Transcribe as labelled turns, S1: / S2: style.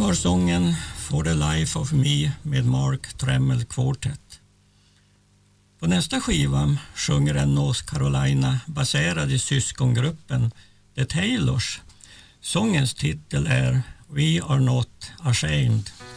S1: var sången For the Life of Me med Mark Tremmel Quartet. På nästa skiva sjunger en North Carolina baserad i syskongruppen The Taylors. Sångens titel är We Are Not Ashamed.